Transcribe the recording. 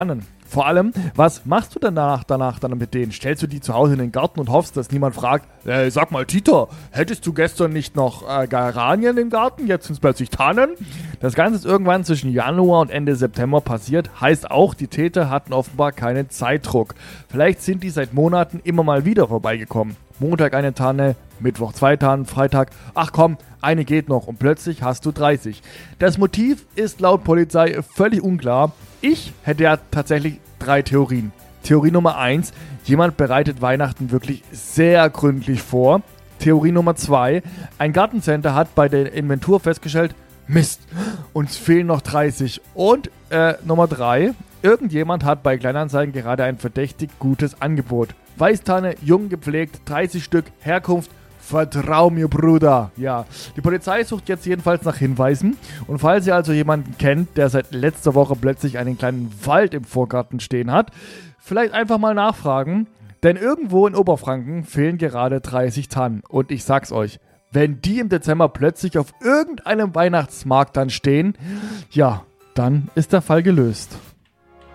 Vor allem, was machst du denn danach dann mit denen? Stellst du die zu Hause in den Garten und hoffst, dass niemand fragt, sag mal Dieter, hättest du gestern nicht noch Geranien im Garten, jetzt sind es plötzlich Tannen? Das Ganze ist irgendwann zwischen Januar und Ende September passiert, heißt auch, die Täter hatten offenbar keinen Zeitdruck. Vielleicht sind die seit Monaten immer mal wieder vorbeigekommen. Montag eine Tanne, Mittwoch 2 Tannen, Freitag, ach komm, eine geht noch und plötzlich hast du 30. Das Motiv ist laut Polizei völlig unklar. Ich hätte ja tatsächlich 3 Theorien. Theorie Nummer 1, jemand bereitet Weihnachten wirklich sehr gründlich vor. Theorie Nummer 2, ein Gartencenter hat bei der Inventur festgestellt, Mist, uns fehlen noch 30. Und Nummer 3, irgendjemand hat bei Kleinanzeigen gerade ein verdächtig gutes Angebot. Weißtanne, jung gepflegt, 30 Stück, Herkunft, vertrau mir, Bruder. Ja, die Polizei sucht jetzt jedenfalls nach Hinweisen. Und falls ihr also jemanden kennt, der seit letzter Woche plötzlich einen kleinen Wald im Vorgarten stehen hat, vielleicht einfach mal nachfragen. Denn irgendwo in Oberfranken fehlen gerade 30 Tannen. Und ich sag's euch, wenn die im Dezember plötzlich auf irgendeinem Weihnachtsmarkt dann stehen, ja, dann ist der Fall gelöst.